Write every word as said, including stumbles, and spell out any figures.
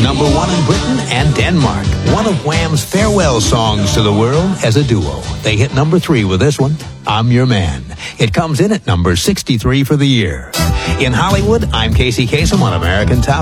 number one in Britain and Denmark. One of Wham's farewell songs to the world as a duo. They hit number three with this one, I'm Your Man. It comes in at number sixty-three for the year. In Hollywood, I'm Casey Kasem on American Top